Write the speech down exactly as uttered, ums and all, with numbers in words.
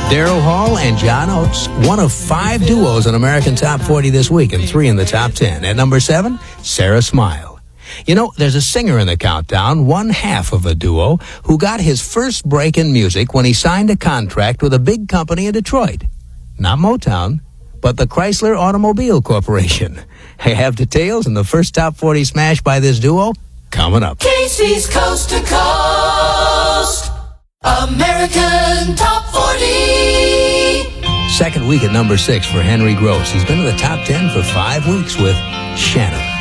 Daryl Hall and John Oates, one of five duos in American Top forty this week and three in the top ten. At number seven, Sarah Smile. You know, there's a singer in the countdown, one half of a duo, who got his first break in music when he signed a contract with a big company in Detroit. Not Motown, but the Chrysler Automobile Corporation. I have details in the first top forty smash by this duo coming up. Casey's Coast to Coast, American Top forty. Second week at number six for Henry Gross. He's been in the top ten for five weeks with Shannon.